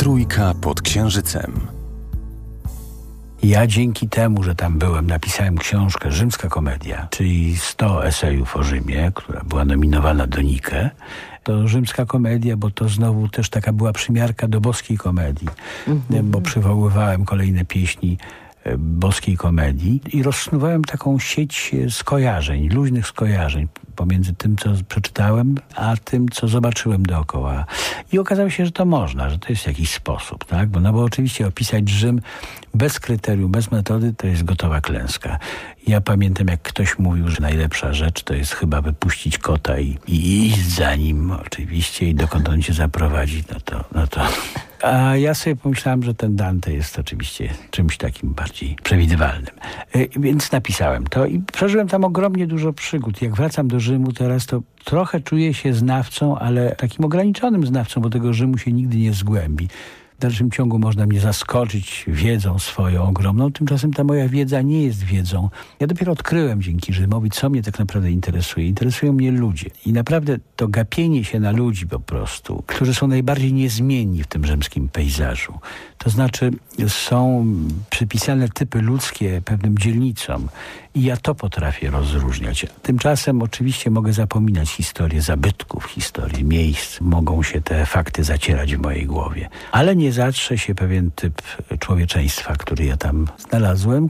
Trójka pod Księżycem. Ja dzięki temu, że tam byłem, napisałem książkę Rzymska Komedia, czyli 100 esejów o Rzymie, która była nominowana do Nike. To Rzymska Komedia, bo to znowu też taka była przymiarka do boskiej komedii, bo przywoływałem kolejne pieśni boskiej komedii i rozsnuwałem taką sieć skojarzeń, luźnych skojarzeń pomiędzy tym, co przeczytałem, a tym, co zobaczyłem dookoła. I okazało się, że to można, że to jest jakiś sposób, tak? Bo oczywiście opisać Rzym bez kryterium, bez metody, to jest gotowa klęska. Ja pamiętam, jak ktoś mówił, że najlepsza rzecz to jest chyba wypuścić kota i iść za nim oczywiście i dokąd on cię zaprowadzi, no to... A ja sobie pomyślałem, że ten Dante jest oczywiście czymś takim bardziej przewidywalnym. Więc napisałem to i przeżyłem tam ogromnie dużo przygód. Jak wracam do Rzymu teraz, to trochę czuję się znawcą, ale takim ograniczonym znawcą, bo tego Rzymu się nigdy nie zgłębi. W dalszym ciągu można mnie zaskoczyć wiedzą swoją ogromną. Tymczasem ta moja wiedza nie jest wiedzą. Ja dopiero odkryłem dzięki Rzymowi, co mnie tak naprawdę interesuje. Interesują mnie ludzie. I naprawdę to gapienie się na ludzi po prostu, którzy są najbardziej niezmienni w tym rzymskim pejzażu. To znaczy są przypisane typy ludzkie pewnym dzielnicom. I ja to potrafię rozróżniać. Tymczasem oczywiście mogę zapominać historię zabytków, historię miejsc. Mogą się te fakty zacierać w mojej głowie. Ale nie zatrze się pewien typ człowieczeństwa, który ja tam znalazłem,